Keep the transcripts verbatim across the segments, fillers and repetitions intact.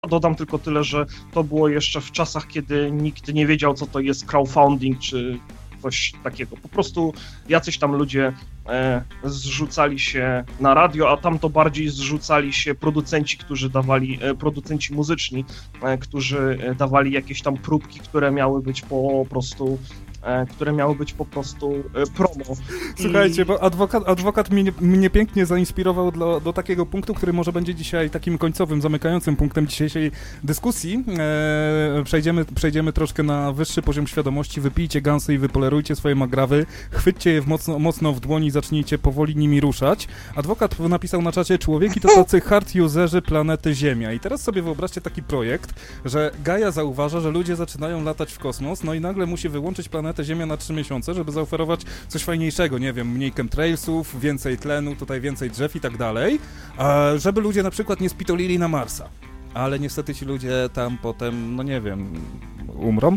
Dodam tylko tyle, że to było jeszcze w czasach, kiedy nikt nie wiedział, co to jest crowdfunding, czy coś takiego. Po prostu jacyś tam ludzie e, zrzucali się na radio, a tam to bardziej zrzucali się producenci, którzy dawali, e, producenci muzyczni, e, którzy dawali jakieś tam próbki, które miały być po prostu które miały być po prostu promo. Słuchajcie, I... bo adwokat, adwokat mnie, mnie pięknie zainspirował do, do takiego punktu, który może będzie dzisiaj takim końcowym, zamykającym punktem dzisiejszej dyskusji. Eee, przejdziemy, przejdziemy troszkę na wyższy poziom świadomości, wypijcie gansy i wypolerujcie swoje magrawy, chwyćcie je w mocno, mocno w dłoni i zacznijcie powoli nimi ruszać. Adwokat napisał na czacie, człowieki to tacy hard userzy planety Ziemia. I teraz sobie wyobraźcie taki projekt, że Gaia zauważa, że ludzie zaczynają latać w kosmos, no i nagle musi wyłączyć planetę Ziemia na trzy miesiące, żeby zaoferować coś fajniejszego, nie wiem, mniej chemtrailsów, więcej tlenu, tutaj więcej drzew i tak dalej, żeby ludzie na przykład nie spitolili na Marsa. Ale niestety ci ludzie tam potem, no nie wiem, umrą.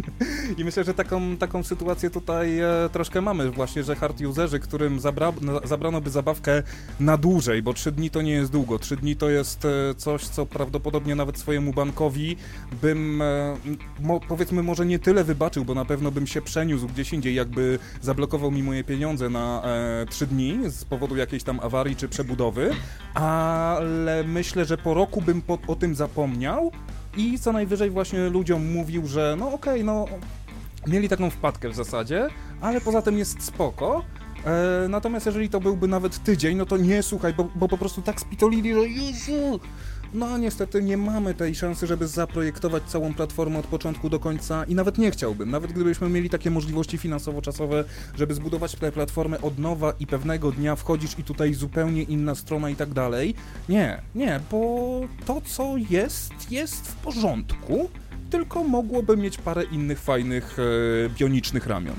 I myślę, że taką, taką sytuację tutaj e, troszkę mamy właśnie, że hard userzy, którym zabra- zabrano by zabawkę na dłużej, bo trzy dni to nie jest długo. Trzy dni to jest e, coś, co prawdopodobnie nawet swojemu bankowi bym, e, mo, powiedzmy, może nie tyle wybaczył, bo na pewno bym się przeniósł gdzieś indziej, jakby zablokował mi moje pieniądze na e, trzy dni z powodu jakiejś tam awarii czy przebudowy, ale myślę, że po roku bym po, o tym zapomniał i co najwyżej właśnie ludziom mówił, że no okej, okay, no mieli taką wpadkę w zasadzie, ale poza tym jest spoko. E, natomiast jeżeli to byłby nawet tydzień, no to nie, słuchaj, bo, bo po prostu tak spitolili, że Jezu, no niestety nie mamy tej szansy, żeby zaprojektować całą platformę od początku do końca i nawet nie chciałbym, nawet gdybyśmy mieli takie możliwości finansowo-czasowe, żeby zbudować tę platformę od nowa i pewnego dnia wchodzisz i tutaj zupełnie inna strona i tak dalej. Nie, nie, bo to co jest, jest w porządku, tylko mogłoby mieć parę innych fajnych, e, bionicznych ramion.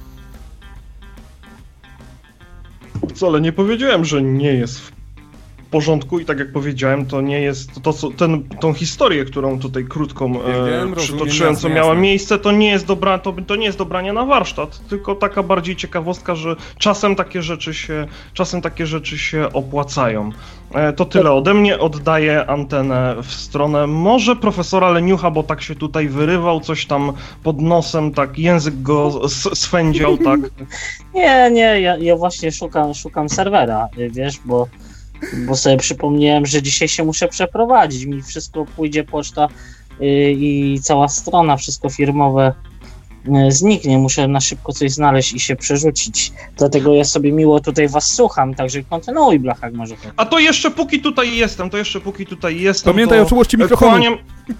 Wcale nie powiedziałem, że nie jest w porządku i tak jak powiedziałem, to nie jest to, co, ten, tą historię, którą tutaj krótką wiem, e, przytoczyłem, co miała miejsce, to nie jest dobra, to, to nie jest dobranie na warsztat, tylko taka bardziej ciekawostka, że czasem takie rzeczy się, czasem takie rzeczy się opłacają. E, to tyle ode mnie, oddaję antenę w stronę może profesora Leniucha, bo tak się tutaj wyrywał, coś tam pod nosem, tak język go s- swędział, tak. Nie, nie, ja, ja właśnie szukam, szukam serwera, wiesz, bo Bo sobie przypomniałem, że dzisiaj się muszę przeprowadzić. Mi wszystko pójdzie poczta yy, i cała strona, wszystko firmowe yy, zniknie. Muszę na szybko coś znaleźć i się przerzucić. Dlatego ja sobie miło tutaj was słucham, także kontynuuj, Blachak, może. A to jeszcze póki tutaj jestem, to jeszcze póki tutaj jestem. Pamiętaj to o czułości mikrofonu. Kłaniam...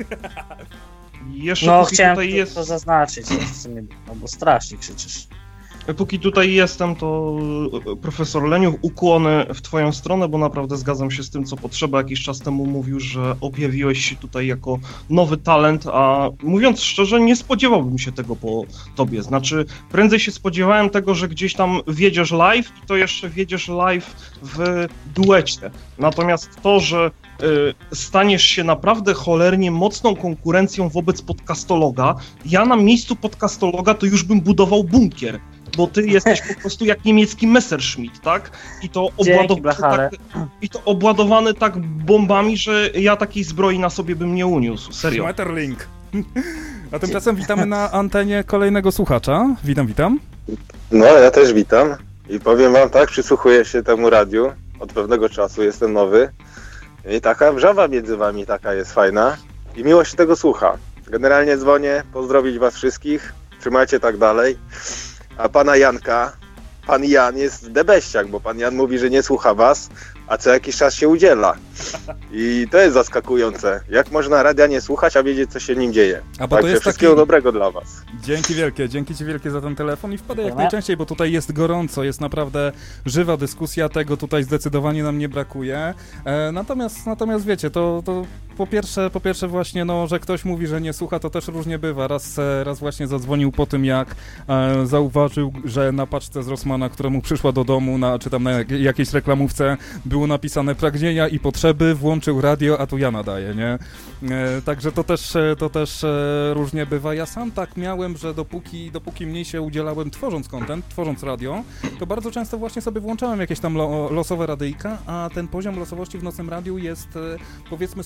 Jeszcze no póki chciałem tutaj to, jest... to zaznaczyć, w sumie, no bo strasznie krzyczysz. Póki tutaj jestem, to profesor Leniuch, ukłony w twoją stronę, bo naprawdę zgadzam się z tym, co potrzeba. Jakiś czas temu mówił, że objawiłeś się tutaj jako nowy talent, a mówiąc szczerze, nie spodziewałbym się tego po tobie. Znaczy, prędzej się spodziewałem tego, że gdzieś tam wiedziesz live i to jeszcze wiedziesz live w duecie. Natomiast to, że y, staniesz się naprawdę cholernie mocną konkurencją wobec podcastologa, ja na miejscu podcastologa to już bym budował bunkier. Bo ty jesteś po prostu jak niemiecki Messerschmitt, tak? I to, obładowany tak, I to obładowany tak bombami, że ja takiej zbroi na sobie bym nie uniósł, serio. Schmetterling. A tymczasem witamy na antenie kolejnego słuchacza. Witam, witam. No, ja też witam. I powiem wam tak, przysłuchuję się temu radiu. Od pewnego czasu jestem nowy. I taka wrzawa między wami taka jest fajna. I miło się tego słucha. Generalnie dzwonię, pozdrowić was wszystkich. Trzymajcie tak dalej. A pana Janka, pan Jan jest debeściak, bo pan Jan mówi, że nie słucha was, a co jakiś czas się udziela. I to jest zaskakujące. Jak można radia nie słuchać, a wiedzieć, co się w nim dzieje. A bo Także to jest wszystkiego taki... dobrego dla was. Dzięki wielkie, dzięki ci wielkie za ten telefon i wpadaj jak najczęściej, bo tutaj jest gorąco, jest naprawdę żywa dyskusja, tego tutaj zdecydowanie nam nie brakuje. E, natomiast, natomiast wiecie, to, to po pierwsze, po pierwsze właśnie, no, że ktoś mówi, że nie słucha, to też różnie bywa. Raz, raz właśnie zadzwonił po tym, jak e, zauważył, że na paczce z Rossmana, która mu przyszła do domu, na, czy tam na jakiejś reklamówce było napisane pragnienia i potrzeby, włączył radio, a tu ja nadaję, nie? E, także to też, to też e, różnie bywa. Ja sam tak miałem, że dopóki, dopóki mniej się udzielałem tworząc content, tworząc radio, to bardzo często właśnie sobie włączałem jakieś tam lo, losowe radyjka, a ten poziom losowości w nocnym radiu jest, e, powiedzmy sobie szczerze,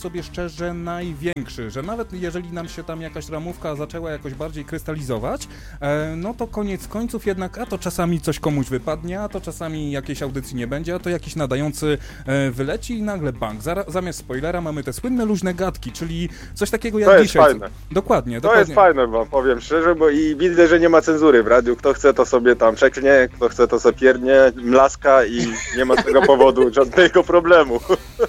myślę, że największy, że nawet jeżeli nam się tam jakaś ramówka zaczęła jakoś bardziej krystalizować, no to koniec końców jednak, a to czasami coś komuś wypadnie, a to czasami jakiejś audycji nie będzie, a to jakiś nadający wyleci i nagle bang, zamiast spoilera mamy te słynne luźne gadki, czyli coś takiego jak to jest dzisiaj. Fajne. Dokładnie, to dokładnie. jest fajne, bo powiem szczerze, bo i widzę, że nie ma cenzury w radiu. Kto chce, to sobie tam przeknie, kto chce, to sobie pierdnie, mlaska i nie ma z tego powodu żadnego problemu.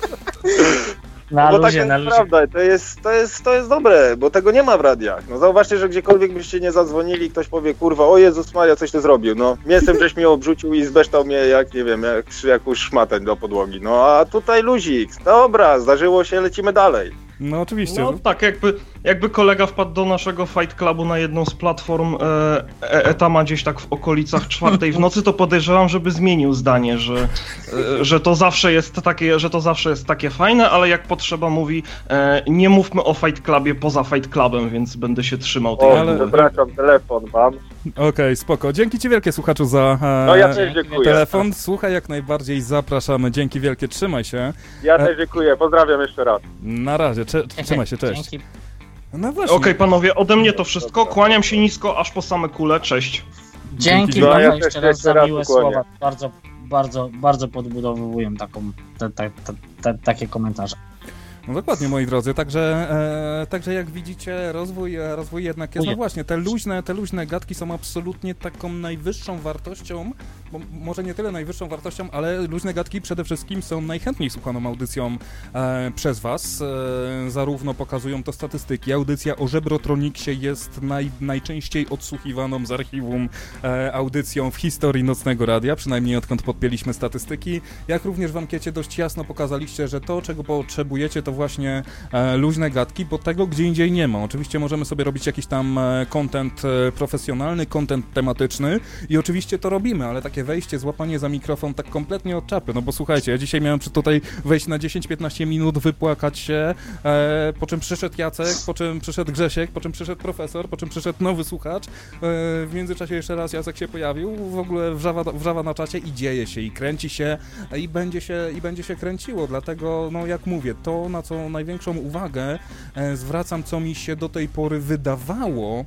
Na no bo luzie, tak na jest luzie. prawda, to jest, to, jest, to jest dobre, bo tego nie ma w radiach. No zauważcie, że gdziekolwiek byście nie zadzwonili, ktoś powie, kurwa, o Jezus Maria, coś ty zrobił. No mięsem żeś mnie obrzucił i zbeształ mnie jak, nie wiem, jak jakąś szmatę do podłogi. No a tutaj luzik, dobra, zdarzyło się, lecimy dalej. No oczywiście. No tak, jakby, jakby kolega wpadł do naszego Fight Clubu na jedną z platform, e, ETA ma gdzieś tak w okolicach czwartej w nocy, to podejrzewam, żeby zmienił zdanie, że, e, że to zawsze jest takie, że to zawsze jest takie fajne, ale jak potrzeba mówi, e, nie mówmy o Fight Clubie poza Fight Clubem, więc będę się trzymał tej O, ale- przepraszam, telefon mam. Okej, okay, spoko. Dzięki ci wielkie, słuchaczu, za e, No ja też dziękuję. telefon. Słuchaj, jak najbardziej zapraszamy. Dzięki wielkie, trzymaj się. Ja też dziękuję, pozdrawiam jeszcze raz. Na razie, Cze- trzymaj się, cześć. Dzięki. No właśnie. Okej, panowie, ode mnie to wszystko, kłaniam się nisko, aż po same kule, cześć. Dzięki No, wam ja jeszcze też raz jeszcze za raz miłe ukłonię. słowa. Bardzo, bardzo, bardzo podbudowują taką, te, te, te, te, takie komentarze. No dokładnie, moi drodzy, także, e, także jak widzicie, rozwój, e, rozwój jednak jest, no właśnie, te luźne, te luźne gadki są absolutnie taką najwyższą wartością, bo może nie tyle najwyższą wartością, ale luźne gadki przede wszystkim są najchętniej słuchaną audycją e, przez was, e, zarówno pokazują to statystyki, audycja o Żebrotroniksie jest naj, najczęściej odsłuchiwaną z archiwum e, audycją w historii Nocnego Radia, przynajmniej odkąd podpięliśmy statystyki, jak również w ankiecie dość jasno pokazaliście, że to, czego potrzebujecie, to właśnie e, luźne gadki, bo tego gdzie indziej nie ma. Oczywiście możemy sobie robić jakiś tam e, content e, profesjonalny, content tematyczny i oczywiście to robimy, ale takie wejście, złapanie za mikrofon tak kompletnie od czapy, no bo słuchajcie, ja dzisiaj miałem przy tutaj wejść na dziesięć piętnaście minut, wypłakać się, e, po czym przyszedł Jacek, po czym przyszedł Grzesiek, po czym przyszedł profesor, po czym przyszedł nowy słuchacz, e, w międzyczasie jeszcze raz Jacek się pojawił, w ogóle wrzawa, wrzawa na czacie i dzieje się, i kręci się, i będzie się, i będzie się kręciło, dlatego, no jak mówię, to na co największą uwagę e, zwracam, co mi się do tej pory wydawało,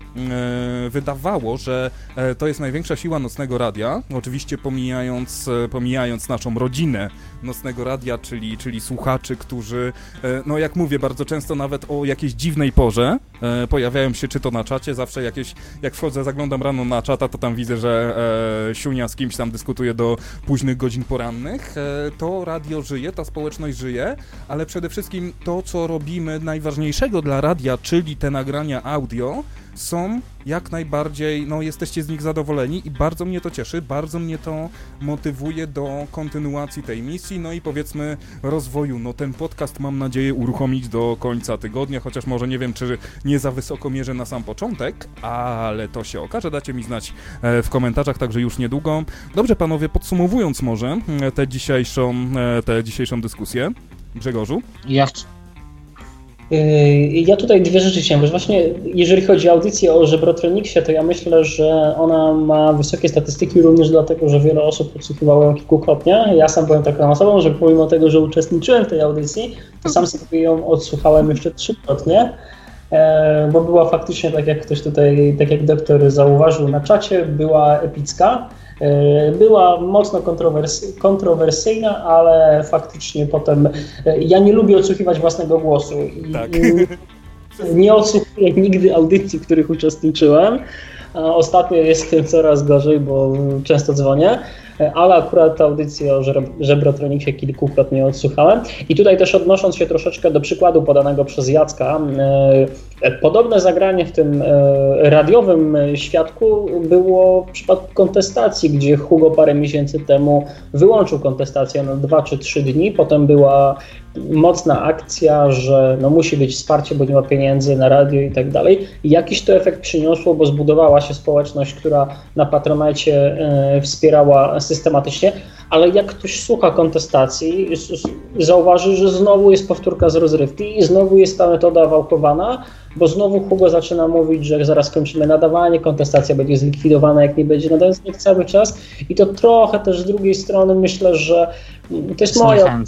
e, wydawało, że e, to jest największa siła Nocnego Radia, oczywiście pomijając, e, pomijając naszą rodzinę Nocnego Radia, czyli, czyli słuchaczy, którzy, e, no jak mówię, bardzo często nawet o jakiejś dziwnej porze e, pojawiają się, czy to na czacie, zawsze jakieś, jak wchodzę, zaglądam rano na czata, to tam widzę, że e, Siunia z kimś tam dyskutuje do późnych godzin porannych, e, to radio żyje, ta społeczność żyje, ale przede wszystkim to, co robimy najważniejszego dla radia, czyli te nagrania audio, są jak najbardziej, no jesteście z nich zadowoleni i bardzo mnie to cieszy, bardzo mnie to motywuje do kontynuacji tej misji, no i powiedzmy rozwoju. No ten podcast mam nadzieję uruchomić do końca tygodnia, chociaż może nie wiem, czy nie za wysoko mierzę na sam początek, ale to się okaże, dacie mi znać w komentarzach, także już niedługo. Dobrze, panowie, podsumowując może tę dzisiejszą, tę dzisiejszą dyskusję, Grzegorzu? Ja ch- Ja tutaj dwie rzeczy chciałem, bo właśnie jeżeli chodzi o audycję o Żebrotroniksie, to ja myślę, że ona ma wysokie statystyki również dlatego, że wiele osób podsłuchiwało ją kilkukrotnie. Ja sam byłem taką osobą, że pomimo tego, że uczestniczyłem w tej audycji, to sam sobie ją odsłuchałem jeszcze trzykrotnie, bo była faktycznie, tak jak ktoś tutaj, tak jak doktor zauważył na czacie, była epicka. Była mocno kontrowers- kontrowersyjna, ale faktycznie potem ja nie lubię odsłuchiwać własnego głosu i Tak. nie odsłuchuję nigdy audycji, w których uczestniczyłem. A ostatnio jest z tym coraz gorzej, bo często dzwonię, ale akurat tę audycję o Żebrotroniksie kilkukrotnie odsłuchałem. I tutaj też odnosząc się troszeczkę do przykładu podanego przez Jacka, podobne zagranie w tym radiowym świadku było w przypadku kontestacji, gdzie Hugo parę miesięcy temu wyłączył kontestację na dwa czy trzy dni, potem była mocna akcja, że no musi być wsparcie, bo nie ma pieniędzy na radio i tak dalej. I jakiś to efekt przyniosło, bo zbudowała się społeczność, która na Patronite e, wspierała systematycznie, ale jak ktoś słucha kontestacji, zauważy, że znowu jest powtórka z rozrywki i znowu jest ta metoda wałkowana, bo znowu Hugo zaczyna mówić, że zaraz kończymy nadawanie, kontestacja będzie zlikwidowana, jak nie będzie nadających cały czas. I to trochę też z drugiej strony myślę, że to jest moja... zniechęca.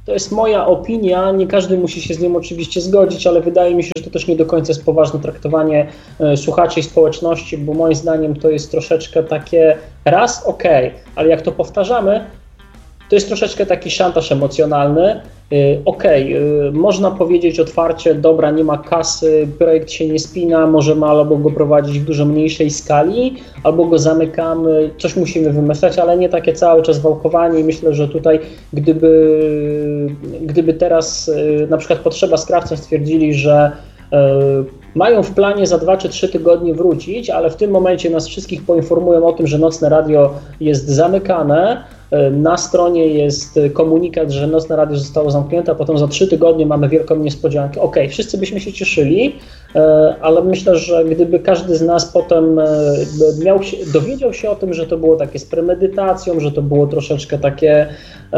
To jest moja opinia, nie każdy musi się z nią oczywiście zgodzić, ale wydaje mi się, że to też nie do końca jest poważne traktowanie e, słuchaczy i społeczności, bo moim zdaniem to jest troszeczkę takie raz okej, okay, ale jak to powtarzamy, to jest troszeczkę taki szantaż emocjonalny. Okej, okay, można powiedzieć otwarcie, dobra, nie ma kasy, projekt się nie spina, możemy albo go prowadzić w dużo mniejszej skali, albo go zamykamy, coś musimy wymyślać, ale nie takie cały czas wałkowanie i myślę, że tutaj gdyby, gdyby teraz na przykład Potrzeba Skrawcem stwierdzili, że mają w planie za dwa czy trzy tygodnie wrócić, ale w tym momencie nas wszystkich poinformują o tym, że Nocne Radio jest zamykane. Na stronie jest komunikat, że Nocne Radio zostało zamknięte, a potem za trzy tygodnie mamy wielką niespodziankę. Okej, okay, wszyscy byśmy się cieszyli, ale myślę, że gdyby każdy z nas potem miał się, dowiedział się o tym, że to było takie z premedytacją, że to było troszeczkę takie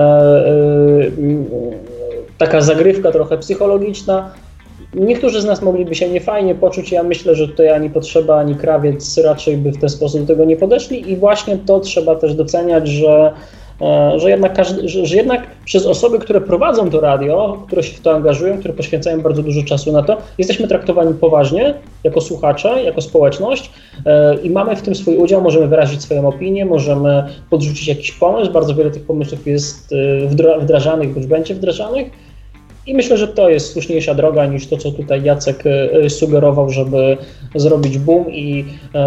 taka zagrywka trochę psychologiczna, niektórzy z nas mogliby się niefajnie poczuć. Ja myślę, że tutaj ani Potrzeba, ani Krawiec raczej by w ten sposób do tego nie podeszli i właśnie to trzeba też doceniać, że, że, jednak, każdy, że, że jednak przez osoby, które prowadzą to radio, które się w to angażują, które poświęcają bardzo dużo czasu na to, jesteśmy traktowani poważnie jako słuchacze, jako społeczność i mamy w tym swój udział, możemy wyrazić swoją opinię, możemy podrzucić jakiś pomysł, bardzo wiele tych pomysłów jest wdrażanych bądź będzie wdrażanych. I myślę, że to jest słuszniejsza droga niż to, co tutaj Jacek sugerował, żeby zrobić boom i,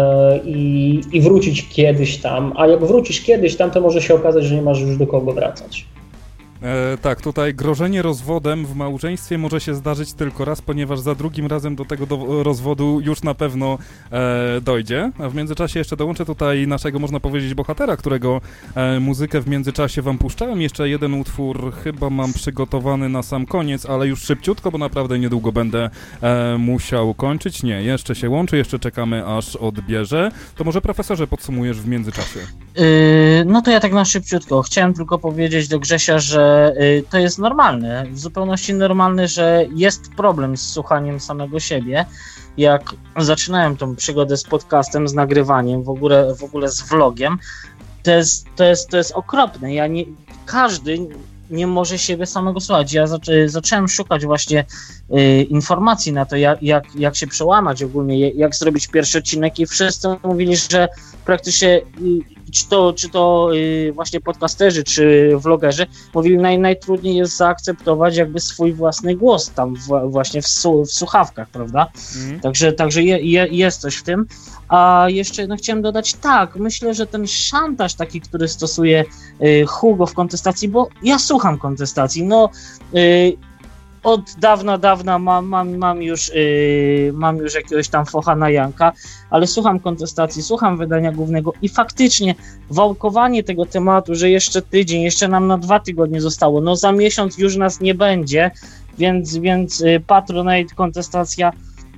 i, i wrócić kiedyś tam. A jak wrócisz kiedyś tam, to może się okazać, że nie masz już do kogo wracać. E, tak, tutaj grożenie rozwodem w małżeństwie może się zdarzyć tylko raz, ponieważ za drugim razem do tego do rozwodu już na pewno e, dojdzie. A w międzyczasie jeszcze dołączę tutaj naszego, można powiedzieć, bohatera, którego e, muzykę w międzyczasie wam puszczałem. Jeszcze jeden utwór chyba mam przygotowany na sam koniec, ale już szybciutko, bo naprawdę niedługo będę e, musiał kończyć. Nie, jeszcze się łączy, jeszcze czekamy, aż odbierze. To może, profesorze, podsumujesz w międzyczasie? Yy, no to ja tak na szybciutko. Chciałem tylko powiedzieć do Grzesia, że to jest normalne, w zupełności normalne, że jest problem z słuchaniem samego siebie. Jak zaczynałem tą przygodę z podcastem, z nagrywaniem, w ogóle, w ogóle z vlogiem, to jest, to jest, to jest okropne. Ja nie, każdy nie może siebie samego słuchać. Ja zaczę, zacząłem szukać właśnie y, informacji na to, jak, jak, jak się przełamać ogólnie, jak zrobić pierwszy odcinek i wszyscy mówili, że praktycznie y, czy to, czy to y, właśnie podcasterzy, czy vlogerzy mówili, naj, najtrudniej jest zaakceptować jakby swój własny głos tam w, właśnie w, su, w słuchawkach, prawda? Mm. Także, także je, je, jest coś w tym. A jeszcze no, chciałem dodać, tak, myślę, że ten szantaż taki, który stosuje y, Hugo w kontestacji, bo ja słucham kontestacji, no y, od dawna, dawna mam, mam, mam, już, yy, mam już jakiegoś tam focha na Janka, ale słucham kontestacji, słucham wydania głównego i faktycznie wałkowanie tego tematu, że jeszcze tydzień, jeszcze nam na dwa tygodnie zostało, no za miesiąc już nas nie będzie, więc, więc yy, Patronite, kontestacja,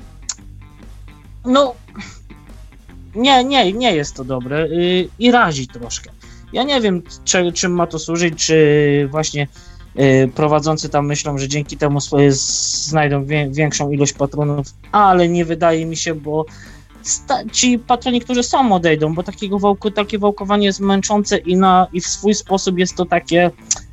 no nie, nie, nie jest to dobre yy, i razi troszkę. Ja nie wiem, czy, czym ma to służyć, czy właśnie prowadzący tam myślą, że dzięki temu swoje znajdą wie, większą ilość patronów, ale nie wydaje mi się, bo sta- ci patroni, którzy są, odejdą, bo takiego wałku, takie wałkowanie jest męczące i, na, i w swój sposób jest to takie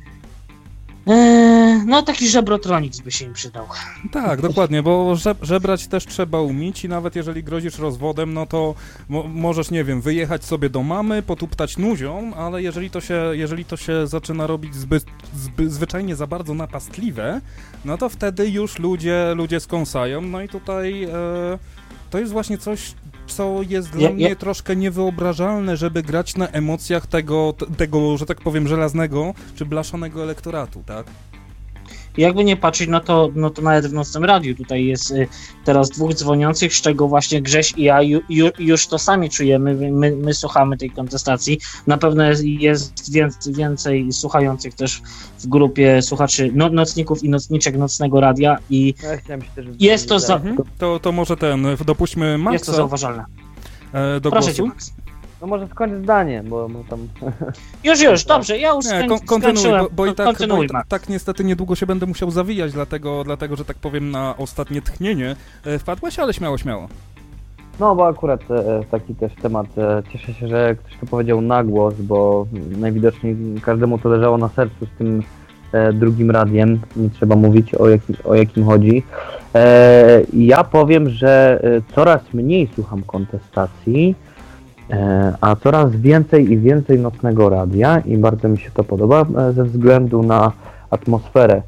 Eee, no taki żebrotroniks by się im przydał. Tak, dokładnie, bo żeb- żebrać też trzeba umieć i nawet jeżeli grozisz rozwodem, no to mo- możesz, nie wiem, wyjechać sobie do mamy, potuptać nuzią, ale jeżeli to się, jeżeli to się zaczyna robić zbyt, zbyt zwyczajnie za bardzo napastliwe, no to wtedy już ludzie, ludzie skąsają, no i tutaj e, to jest właśnie coś, co jest dla ja, mnie ja... troszkę niewyobrażalne, żeby grać na emocjach tego, tego, że tak powiem, żelaznego czy blaszanego elektoratu, tak? Jakby nie patrzeć, no to, no to nawet w Nocnym Radiu tutaj jest y, teraz dwóch dzwoniących, z czego właśnie Grześ i ja ju, ju, już to sami czujemy, my, my słuchamy tej kontestacji. Na pewno jest, jest więcej, więcej słuchających też w grupie słuchaczy no, nocników i nocniczek Nocnego Radia i ja chciałem się też jest to, za... mhm. to to może ten, dopuśćmy Maxa. Jest to zauważalne. E, do Proszę głosu. cię, Max. No może skończ zdanie, bo, bo tam... Już, już, dobrze, ja już nie, kon- kontynuuj, bo, bo i tak, bo i tak, tak niestety niedługo się będę musiał zawijać, dlatego, dlatego że tak powiem na ostatnie tchnienie e, wpadłeś, ale śmiało, śmiało. No bo akurat e, taki też temat, e, cieszę się, że ktoś to powiedział na głos, bo najwidoczniej każdemu to leżało na sercu z tym e, drugim radiem, nie trzeba mówić o jakim, o jakim chodzi. E, ja powiem, że coraz mniej słucham kontestacji, e, a coraz więcej i więcej nocnego radia i bardzo mi się to podoba e, ze względu na atmosferę.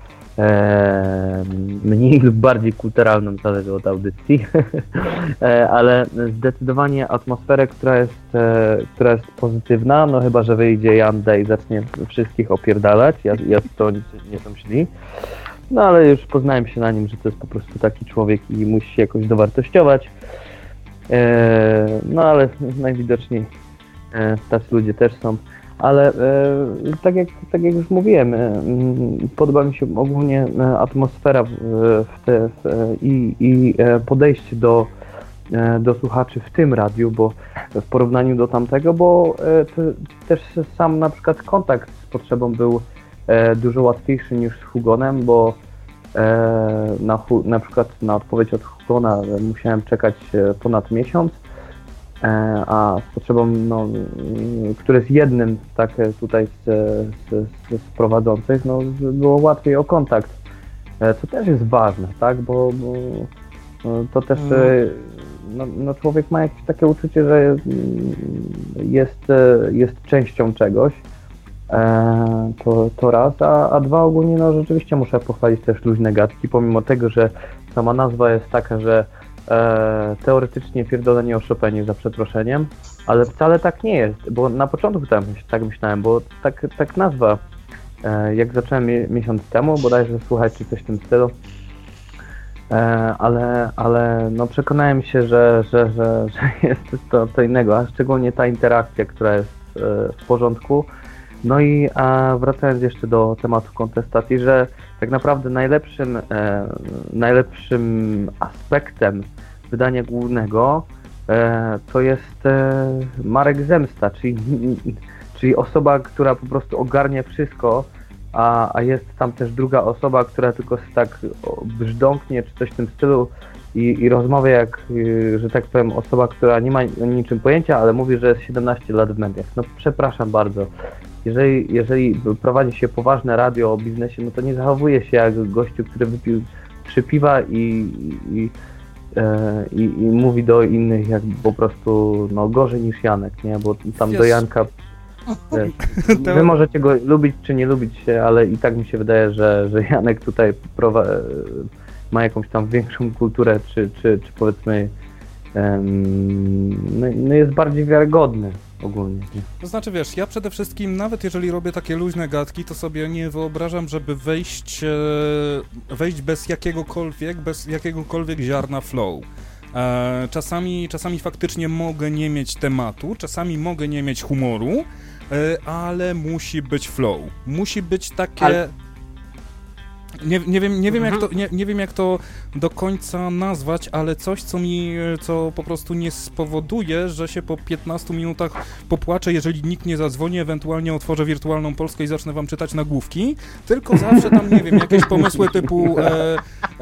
E, mniej lub bardziej kulturalną, zależy od audycji, e, ale zdecydowanie atmosferę, która jest, e, która jest pozytywna, no chyba, że wyjdzie Janda i zacznie wszystkich opierdalać, ja, ja to nie, nie są źli, no ale już poznałem się na nim, że to jest po prostu taki człowiek i musi się jakoś dowartościować, e, no ale najwidoczniej e, tacy ludzie też są. Ale e, tak, jak, tak jak już mówiłem, e, podoba mi się ogólnie atmosfera w, w te, w, i, i podejście do, e, do słuchaczy w tym radiu, bo w porównaniu do tamtego, bo e, to, też sam na przykład kontakt z potrzebą był e, dużo łatwiejszy niż z Hugonem, bo e, na, na przykład na odpowiedź od Hugona musiałem czekać ponad miesiąc, a z potrzebą, no, który jest jednym tak tutaj z, z, z prowadzących, no, było łatwiej o kontakt, co też jest ważne, tak, bo, bo to też no, no człowiek ma jakieś takie uczucie, że jest, jest częścią czegoś, to, to raz, a, a dwa ogólnie, no rzeczywiście muszę pochwalić też luźne gadki, pomimo tego, że sama nazwa jest taka, że E, teoretycznie pierdolenie o Chopinie za przeproszeniem, ale wcale tak nie jest, bo na początku tak, tak myślałem, bo tak, tak nazwa, e, jak zacząłem mi, miesiąc temu, bodajże słuchać czy coś w tym stylu, e, ale, ale no przekonałem się, że, że, że, że jest to, to innego, a szczególnie ta interakcja, która jest e, w porządku. No i a wracając jeszcze do tematu kontestacji, że tak naprawdę najlepszym, e, najlepszym aspektem wydania głównego e, to jest e, Marek Zemsta, czyli, czyli osoba, która po prostu ogarnia wszystko, a, a jest tam też druga osoba, która tylko tak brzdąknie czy coś w tym stylu i, i rozmawia jak, że tak powiem, osoba, która nie ma o niczym pojęcia, ale mówi, że jest siedemnaście lat w mediach. No przepraszam bardzo. Jeżeli, jeżeli prowadzi się poważne radio o biznesie, no to nie zachowuje się jak gościu, który wypił trzy piwa i, i, e, i, i mówi do innych jak po prostu no, gorzej niż Janek, nie? Bo tam Wiesz. do Janka wiesz, wy możecie go lubić czy nie lubić się, ale i tak mi się wydaje, że, że Janek tutaj prowa- ma jakąś tam większą kulturę, czy, czy, czy powiedzmy um, no, no jest bardziej wiarygodny. Ogólnie. To znaczy, wiesz, ja przede wszystkim, nawet jeżeli robię takie luźne gadki, to sobie nie wyobrażam, żeby wejść, wejść bez jakiegokolwiek, bez jakiegokolwiek ziarna flow. Czasami, czasami faktycznie mogę nie mieć tematu, czasami mogę nie mieć humoru, ale musi być flow. Musi być takie... Ale... Nie, nie, wiem, nie, wiem, jak to, nie, nie wiem jak to do końca nazwać, ale coś, co mi, co po prostu nie spowoduje, że się po piętnastu minutach popłaczę, jeżeli nikt nie zadzwoni, ewentualnie otworzę Wirtualną Polskę i zacznę wam czytać nagłówki, tylko zawsze tam, nie wiem, jakieś pomysły typu, e, e,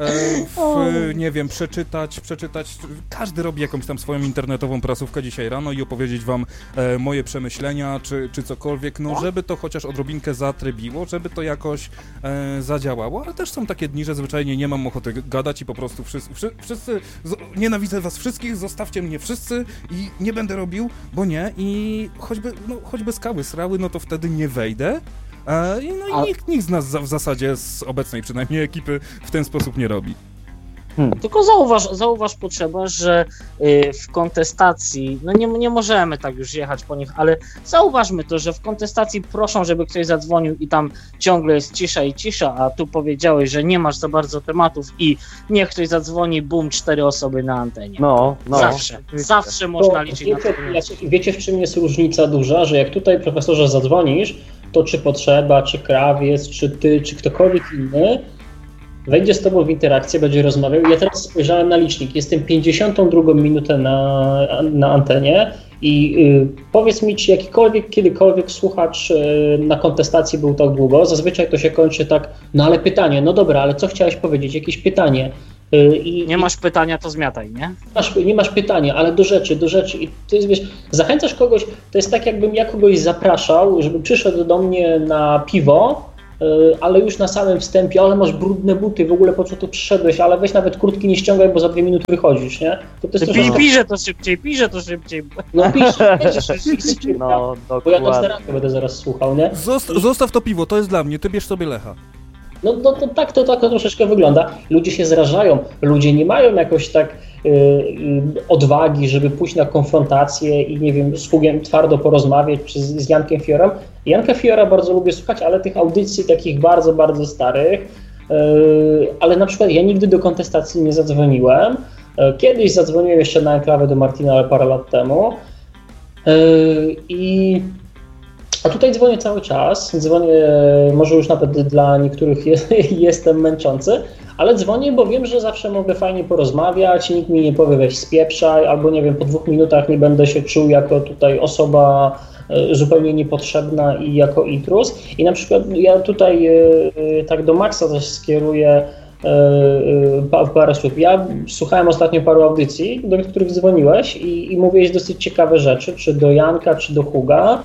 w, nie wiem, przeczytać, przeczytać, każdy robi jakąś tam swoją internetową prasówkę dzisiaj rano i opowiedzieć wam e, moje przemyślenia, czy, czy cokolwiek, no żeby to chociaż odrobinkę zatrybiło, żeby to jakoś e, zadziałało. Ale też są takie dni, że zwyczajnie nie mam ochoty gadać i po prostu wszyscy, wszyscy, wszyscy z, nienawidzę was wszystkich, zostawcie mnie wszyscy i nie będę robił, bo nie i choćby, no, choćby skały srały, no to wtedy nie wejdę. E, no i nikt, nikt z nas za, w zasadzie z obecnej przynajmniej ekipy w ten sposób nie robi. Hmm. Tylko zauważ, zauważ potrzebę, że y, w kontestacji, no nie, nie możemy tak już jechać po nich, ale zauważmy to, że w kontestacji proszą, żeby ktoś zadzwonił i tam ciągle jest cisza i cisza, a tu powiedziałeś, że nie masz za bardzo tematów i niech ktoś zadzwoni, bum, cztery osoby na antenie. No, no. Zawsze, zawsze można to liczyć wiecie, na to. Wiecie, w czym jest różnica duża, że jak tutaj, profesorze, zadzwonisz, to czy Potrzeba, czy Krawiec, czy ty, czy ktokolwiek inny wejdzie z tobą w interakcję, będzie rozmawiał. Ja teraz spojrzałem na licznik, jestem pięćdziesiątą drugą minutę na, na antenie i y, powiedz mi, czy jakikolwiek, kiedykolwiek słuchacz y, na kontestacji był tak długo. Zazwyczaj to się kończy tak, no ale pytanie, no dobra, ale co chciałeś powiedzieć, jakieś pytanie. Y, i, nie masz pytania, to zmiataj, nie? Masz, nie masz pytania, ale do rzeczy, do rzeczy. I to jest, wiesz, zachęcasz kogoś, to jest tak jakbym ja kogoś zapraszał, żeby przyszedł do mnie na piwo, ale już na samym wstępie, ale masz brudne buty, w ogóle po co tu przyszedłeś, ale weź nawet kurtki nie ściągaj, bo za dwie minuty wychodzisz, nie? To to jest Pij, pisze to szybciej, pisze to szybciej. No pisze, pisze szybciej, No, bo ja to dokładnie. sterankę będę zaraz słuchał, nie? Zost- zostaw to piwo, to jest dla mnie, ty bierz sobie Lecha. No, no to tak to tak to troszeczkę wygląda. Ludzie się zrażają, ludzie nie mają jakoś tak y, y, odwagi, żeby pójść na konfrontację i nie wiem, z Hugiem twardo porozmawiać czy z, z Jankiem Fiorem. Janka Fiora bardzo lubię słuchać, ale tych audycji takich bardzo, bardzo starych, y, ale na przykład ja nigdy do kontestacji nie zadzwoniłem. Y, kiedyś zadzwoniłem jeszcze na enklawę do Martina, ale parę lat temu. Y, I A tutaj dzwonię cały czas, dzwonię, może już nawet dla niektórych jest, jestem męczący, ale dzwonię, bo wiem, że zawsze mogę fajnie porozmawiać, nikt mi nie powie weź spieprzaj, albo nie wiem, po dwóch minutach nie będę się czuł jako tutaj osoba zupełnie niepotrzebna i jako intruz. I na przykład ja tutaj tak do Maxa też skieruję parę słów. Ja słuchałem ostatnio paru audycji, do których dzwoniłeś i, i mówiłeś dosyć ciekawe rzeczy, czy do Janka, czy do Huga.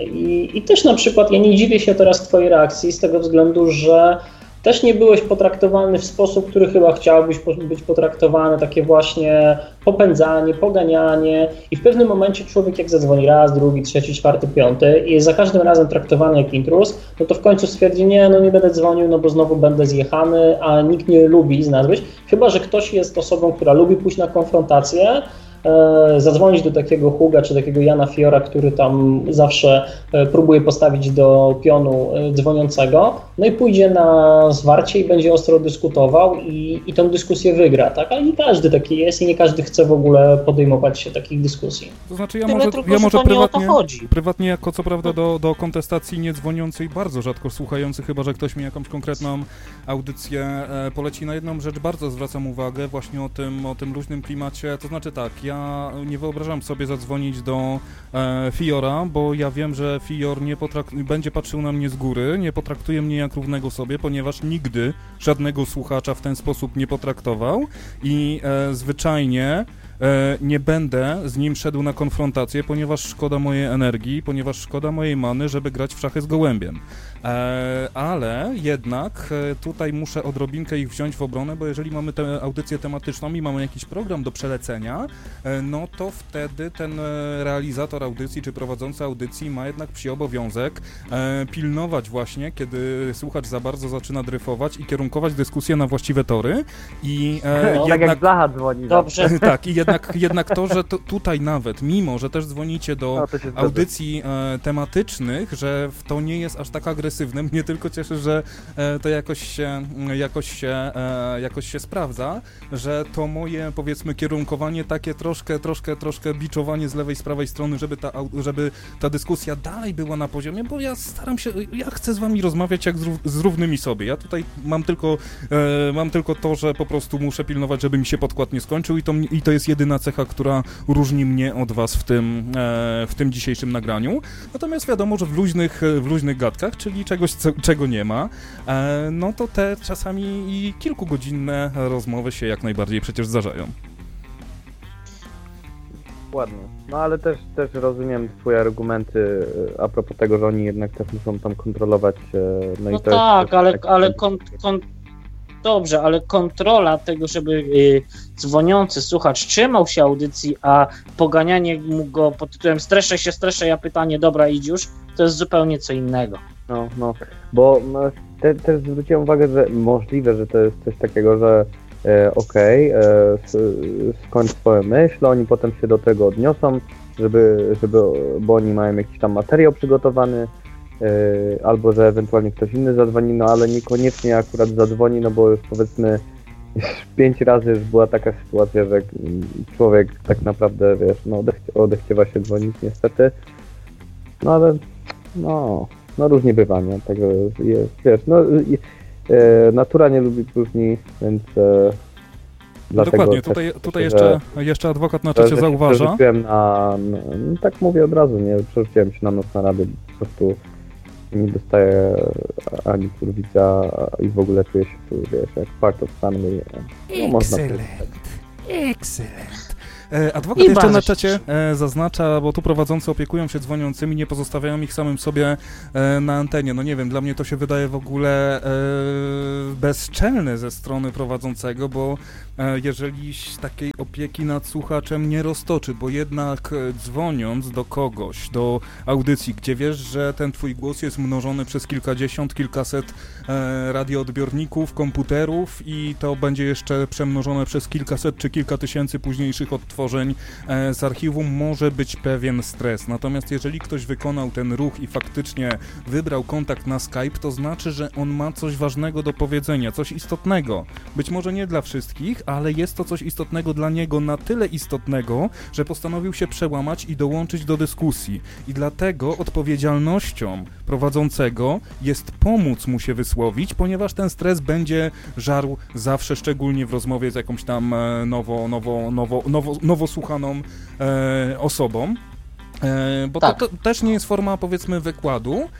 I, I też na przykład ja nie dziwię się teraz twojej reakcji z tego względu, że też nie byłeś potraktowany w sposób, który chyba chciałbyś być potraktowany, takie właśnie popędzanie, poganianie i w pewnym momencie człowiek jak zadzwoni raz, drugi, trzeci, czwarty, piąty i jest za każdym razem traktowany jak intruz, no to w końcu stwierdzi, nie, no nie będę dzwonił, no bo znowu będę zjechany, a nikt nie lubi z nas być, chyba że ktoś jest osobą, która lubi pójść na konfrontację, zadzwonić do takiego Huga czy takiego Jana Fiora, który tam zawsze próbuje postawić do pionu dzwoniącego, no i pójdzie na zwarcie i będzie ostro dyskutował i, i tę dyskusję wygra, tak? Ale nie każdy taki jest i nie każdy chce w ogóle podejmować się takich dyskusji. To znaczy ja Tyle może, tylko, ja że może to nie o to prywatnie, chodzi. prywatnie jako co prawda do, do kontestacji nie dzwoniącej, bardzo rzadko słuchający, chyba że ktoś mi jakąś konkretną audycję e, poleci. Na jedną rzecz bardzo zwracam uwagę, właśnie o tym, o tym luźnym klimacie, to znaczy tak, ja nie wyobrażam sobie zadzwonić do e, Fiora, bo ja wiem, że Fior nie potrak- będzie patrzył na mnie z góry, nie potraktuje mnie jak równego sobie, ponieważ nigdy żadnego słuchacza w ten sposób nie potraktował i e, zwyczajnie e, nie będę z nim szedł na konfrontację, ponieważ szkoda mojej energii, ponieważ szkoda mojej many, żeby grać w szachy z gołębiem. E, ale jednak e, tutaj muszę odrobinkę ich wziąć w obronę, bo jeżeli mamy tę audycję tematyczną i mamy jakiś program do przelecenia, e, no to wtedy ten e, realizator audycji czy prowadzący audycji ma jednak psi obowiązek e, pilnować właśnie, kiedy słuchacz za bardzo zaczyna dryfować i kierunkować dyskusję na właściwe tory i e, No, jednak... tak jak Blacha dzwoni. Dobrze. Tak, i jednak, jednak to, że to tutaj nawet, mimo że też dzwonicie do No, to się zgadza. audycji e, tematycznych, że w to nie jest aż tak agresywne, mnie tylko cieszy, że e, to jakoś się, jakoś, się, e, jakoś się sprawdza, że to moje, powiedzmy, kierunkowanie takie troszkę, troszkę, troszkę biczowanie z lewej, z prawej strony, żeby ta, au- żeby ta dyskusja dalej była na poziomie, bo ja staram się, ja chcę z wami rozmawiać jak z, rów- z równymi sobie. Ja tutaj mam tylko, e, mam tylko to, że po prostu muszę pilnować, żeby mi się podkład nie skończył i to, i to jest jedyna cecha, która różni mnie od was w tym, e, w tym dzisiejszym nagraniu. Natomiast wiadomo, że w luźnych, w luźnych gadkach, czyli czegoś, co, czego nie ma, e, no to te czasami i kilkugodzinne rozmowy się jak najbardziej przecież zdarzają. Ładnie. No ale też, też rozumiem twoje argumenty e, a propos tego, że oni jednak też muszą tam kontrolować. e, No, No i to tak, jest ale, tak- ale kon, kon, dobrze, ale kontrola tego, żeby y, dzwoniący słuchacz trzymał się audycji, a poganianie mu go pod tytułem streszę się, streszę, ja pytanie, dobra, idź już, to jest zupełnie co innego. No, no, bo no, te, też zwróciłem uwagę, że możliwe, że to jest coś takiego, że e, okej, okay, skończ swoją myśl, oni potem się do tego odniosą, żeby, żeby, bo oni mają jakiś tam materiał przygotowany, e, albo że ewentualnie ktoś inny zadzwoni, no ale niekoniecznie akurat zadzwoni, no bo już powiedzmy pięć razy już była taka sytuacja, że człowiek tak naprawdę, wiesz, no odechcie, odechciewa się dzwonić niestety, no ale no... No różnie bywa, nie? Tego jest, wiesz, no i, e, natura nie lubi próżni, więc e, dlatego Dokładnie, też, tutaj, tutaj że, jeszcze, jeszcze adwokat na że czacie się zauważa. przerzuciłem na, no, no, tak mówię od razu, nie? Przerzuciłem się na noc na rady, po prostu nie dostaję ani kurwica i w ogóle czuję się tu, wiesz, jak part of family. No, można Excellent, excellent. E, adwokat I jeszcze bardzo na się czacie e, zaznacza, bo tu prowadzący opiekują się dzwoniącymi, nie pozostawiają ich samym sobie e, na antenie. No nie wiem, dla mnie to się wydaje w ogóle e, bezczelne ze strony prowadzącego, bo e, jeżeli takiej opieki nad słuchaczem nie roztoczy, bo jednak e, dzwoniąc do kogoś, do audycji, gdzie wiesz, że ten twój głos jest mnożony przez kilkadziesiąt, kilkaset e, radioodbiorników, komputerów i to będzie jeszcze przemnożone przez kilkaset czy kilka tysięcy późniejszych odtworzeń e, z archiwum, może być pewien stres. Natomiast jeżeli ktoś wykonał ten ruch i faktycznie wybrał kontakt na Skype, to znaczy, że on ma coś ważnego do powiedzenia, coś istotnego. Być może nie dla wszystkich, ale jest to coś istotnego dla niego, na tyle istotnego, że postanowił się przełamać i dołączyć do dyskusji. I dlatego odpowiedzialnością prowadzącego jest pomóc mu się wysłowić, ponieważ ten stres będzie żarł zawsze, szczególnie w rozmowie z jakąś tam e, nowo, nowo, nowo, nowo, nowo słuchaną e, osobą. E, bo Tak. to, to też nie jest forma, powiedzmy, wykładu e,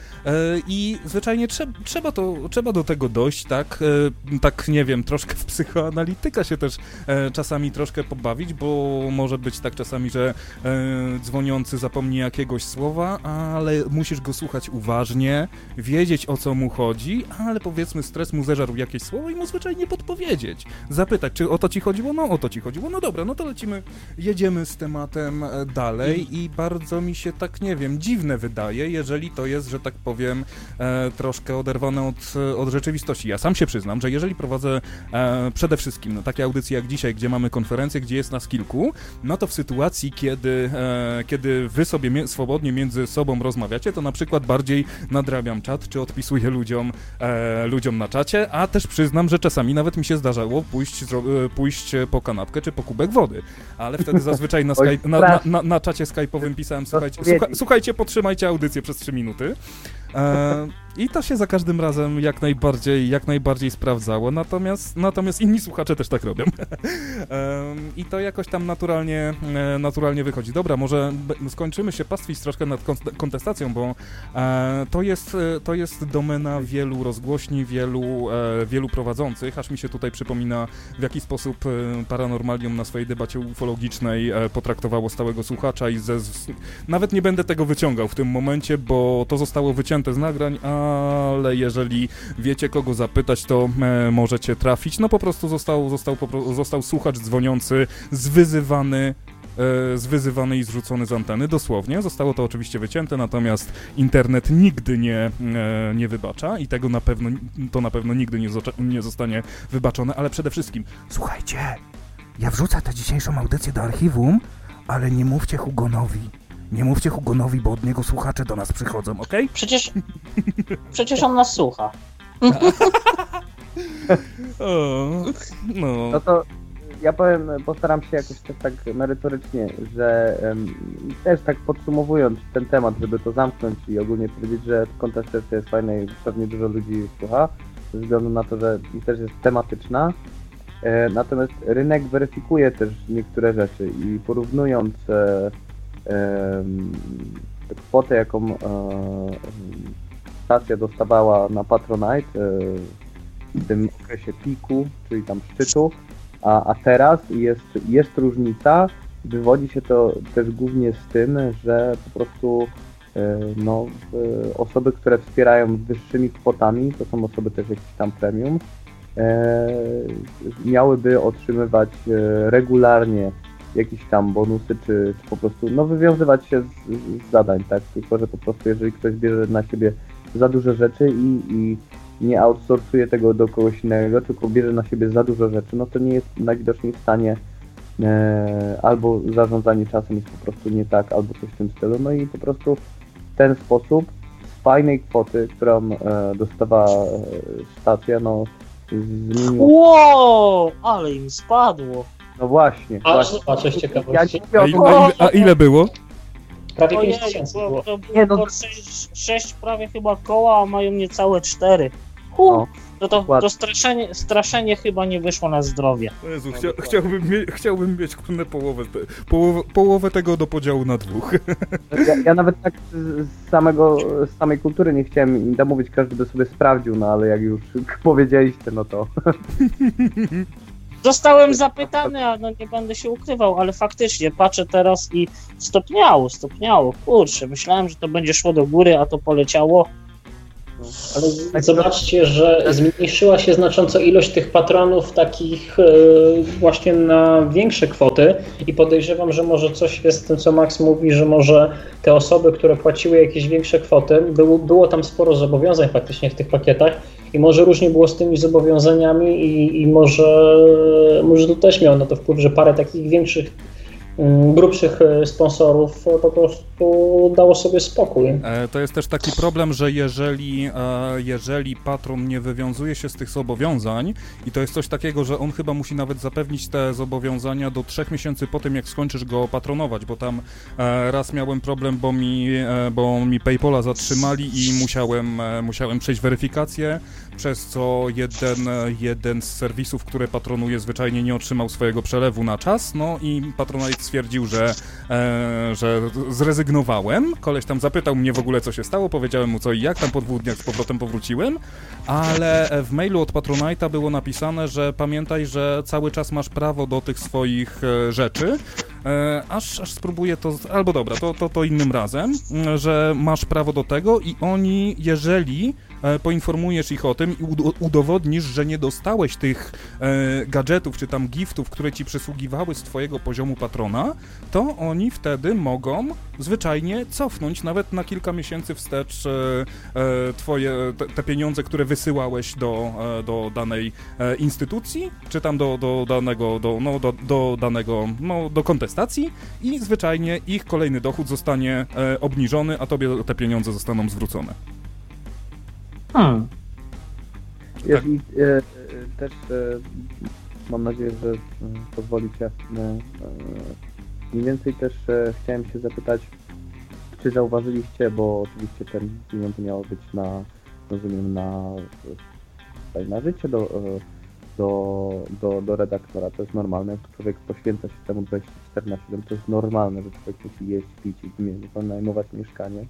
i zwyczajnie trze- trzeba, to, trzeba do tego dojść, tak, e, tak nie wiem, troszkę w psychoanalityka się też e, czasami troszkę pobawić, bo może być tak czasami, że e, dzwoniący zapomni jakiegoś słowa, ale musisz go słuchać uważnie, wiedzieć, o co mu chodzi, ale powiedzmy stres mu zeżarł jakieś słowo i mu zwyczajnie podpowiedzieć, zapytać, czy o to ci chodziło? No o to ci chodziło, no dobra, no to lecimy, jedziemy z tematem e, dalej i bardzo co mi się tak, nie wiem, dziwne wydaje, jeżeli to jest, że tak powiem, e, troszkę oderwane od, od rzeczywistości. Ja sam się przyznam, że jeżeli prowadzę e, przede wszystkim no, takie audycje jak dzisiaj, gdzie mamy konferencję, gdzie jest nas kilku, no to w sytuacji, kiedy, e, kiedy wy sobie mie- swobodnie między sobą rozmawiacie, to na przykład bardziej nadrabiam czat, czy odpisuję ludziom, e, ludziom na czacie, a też przyznam, że czasami nawet mi się zdarzało pójść, zro- pójść po kanapkę, czy po kubek wody, ale wtedy zazwyczaj na, Skype, na, na, na, na czacie skype'owym pisałem Słuchajcie, słucha, słuchajcie, potrzymajcie audycję przez trzy minuty. E, I to się za każdym razem jak najbardziej, jak najbardziej sprawdzało, natomiast, natomiast inni słuchacze też tak robią. e, I to jakoś tam naturalnie, e, naturalnie wychodzi. Dobra, może b- skończymy się pastwić troszkę nad kon- kontestacją, bo e, to, jest, to jest domena wielu rozgłośni, wielu, e, wielu prowadzących, aż mi się tutaj przypomina, w jaki sposób e, Paranormalium na swojej debacie ufologicznej e, potraktowało stałego słuchacza i ze, z, nawet nie będę tego wyciągał w tym momencie, bo to zostało wycięte z nagrań, ale jeżeli wiecie, kogo zapytać, to e, możecie trafić. No po prostu został, został, po, został słuchacz dzwoniący, zwyzywany, e, zwyzywany i zrzucony z anteny, dosłownie. Zostało to oczywiście wycięte, natomiast internet nigdy nie, e, nie wybacza i tego na pewno, to na pewno nigdy nie, zoca- nie zostanie wybaczone, ale przede wszystkim, słuchajcie, ja wrzucę tę dzisiejszą audycję do archiwum, ale nie mówcie Hugonowi. Nie mówcie Hugonowi, bo od niego słuchacze do nas przychodzą, okej? Okay? Przecież, przecież on nas słucha. O, no. No to ja powiem, postaram się jakoś też tak merytorycznie, że um, też tak podsumowując ten temat, żeby to zamknąć i ogólnie powiedzieć, że kontestacja jest fajna i pewnie dużo ludzi słucha, ze względu na to, że też jest tematyczna. E, natomiast rynek weryfikuje też niektóre rzeczy i porównując e, e, kwotę, jaką e, stacja dostawała na Patronite e, w tym okresie piku, czyli tam szczytu, a, a teraz jest, jest różnica. Wywodzi się to też głównie z tym, że po prostu e, no, e, osoby, które wspierają wyższymi kwotami, to są osoby też jakieś tam premium, e, miałyby otrzymywać e, regularnie jakieś tam bonusy, czy, czy po prostu no, wywiązywać się z, z zadań, tak? Tylko że po prostu jeżeli ktoś bierze na siebie za duże rzeczy i, i nie outsourcuje tego do kogoś innego, tylko bierze na siebie za dużo rzeczy, no to nie jest najwidoczniej w stanie e, albo zarządzanie czasem jest po prostu nie tak, albo coś w tym stylu, no i po prostu w ten sposób z fajnej kwoty, którą e, dostawała e, stacja, no zmieniło... Wow, ale im spadło. No właśnie. A, właśnie. a coś Ja ciekawostki. nie A, wiem, ile, a, ile, a ile było? Prawie pięć Ojej, tysięcy było, było. to było Nie, no- po sześć, sześć prawie chyba koła, a mają niecałe cztery. Huh, No, no to, dokładnie. to straszenie, straszenie chyba nie wyszło na zdrowie. Jezu, chcia, chciałbym, mie, chciałbym mieć kurde połowę, te, połowę, połowę tego do podziału na dwóch. Ja, ja nawet tak z, z samego, z samej kultury nie chciałem im namówić, każdy by sobie sprawdził, no ale jak już powiedzieliście, no to... Zostałem zapytany, a no nie będę się ukrywał, ale faktycznie patrzę teraz i stopniało, stopniało. Kurczę, myślałem, że to będzie szło do góry, a to poleciało. Ale zobaczcie, że zmniejszyła się znacząco ilość tych patronów takich e, właśnie na większe kwoty i podejrzewam, że może coś jest z tym, co Max mówi, że może te osoby, które płaciły jakieś większe kwoty, było, było tam sporo zobowiązań faktycznie w tych pakietach i może różnie było z tymi zobowiązaniami i, i może, może to też miało na to wpływ, że parę takich większych grubszych sponsorów po prostu dało sobie spokój. To jest też taki problem, że jeżeli, jeżeli patron nie wywiązuje się z tych zobowiązań i to jest coś takiego, że on chyba musi nawet zapewnić te zobowiązania do trzech miesięcy po tym, jak skończysz go patronować, bo tam raz miałem problem, bo mi, bo mi PayPala zatrzymali i musiałem, musiałem przejść weryfikację, przez co jeden, jeden z serwisów, które patronuję, zwyczajnie nie otrzymał swojego przelewu na czas, no i Patronite stwierdził, że, e, że zrezygnowałem. Koleś tam zapytał mnie w ogóle, co się stało, powiedziałem mu co i jak, tam po dwóch dniach z powrotem powróciłem, ale w mailu od Patronite'a było napisane, że pamiętaj, że cały czas masz prawo do tych swoich e, rzeczy, e, aż, aż spróbuję to, albo dobra, to, to, to innym razem, że masz prawo do tego i oni, jeżeli poinformujesz ich o tym i udowodnisz, że nie dostałeś tych e, gadżetów czy tam giftów, które ci przysługiwały z twojego poziomu patrona, to oni wtedy mogą zwyczajnie cofnąć nawet na kilka miesięcy wstecz e, e, twoje, te, te pieniądze, które wysyłałeś do, e, do danej e, instytucji, czy tam do, do danego, do, no, do, do danego, no, do kontestacji i zwyczajnie ich kolejny dochód zostanie e, obniżony, a tobie te pieniądze zostaną zwrócone. Hmm. Jeżeli e, też e, mam nadzieję, że e, pozwolicie. E, e, mniej więcej też e, chciałem się zapytać, czy zauważyliście, bo oczywiście ten pieniądze miało być na, rozumiem, na, na życie do, do, do, do redaktora. To jest normalne, człowiek poświęca się temu dwadzieścia cztery na siedem, to jest normalne, że człowiek musi jeść, pić i wynajmować mieszkanie.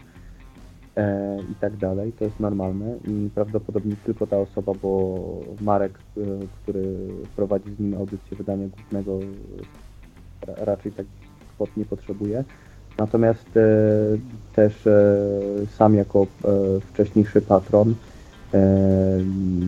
I tak dalej, to jest normalne i prawdopodobnie tylko ta osoba, bo Marek, który prowadzi z nim audycję wydania głównego, raczej takich kwot nie potrzebuje. Natomiast e, też e, sam jako e, wcześniejszy patron e,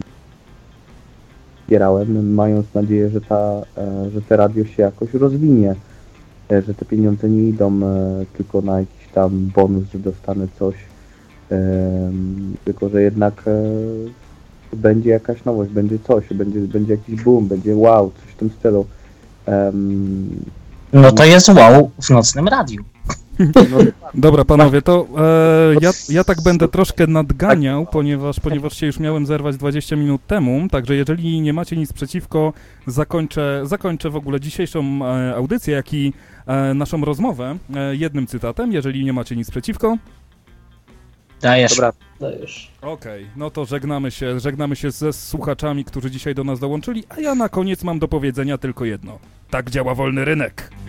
wspierałem, mając nadzieję, że, ta, e, że te radio się jakoś rozwinie, e, że te pieniądze nie idą e, tylko na jakiś tam bonus, że dostanę coś, Um, tylko że jednak e, będzie jakaś nowość, będzie coś, będzie, będzie jakiś boom, będzie wow, coś w tym stylu. Um, no to jest wow w nocnym radiu. No, dobra panowie, to e, ja, ja tak będę troszkę nadganiał, ponieważ, ponieważ się już miałem zerwać dwadzieścia minut temu, także jeżeli nie macie nic przeciwko, zakończę, zakończę w ogóle dzisiejszą e, audycję, jak i e, naszą rozmowę e, jednym cytatem, jeżeli nie macie nic przeciwko. Dajesz. Dobra, dajesz. Okej, okay, no to żegnamy się, żegnamy się ze słuchaczami, którzy dzisiaj do nas dołączyli, a ja na koniec mam do powiedzenia tylko jedno. Tak działa wolny rynek.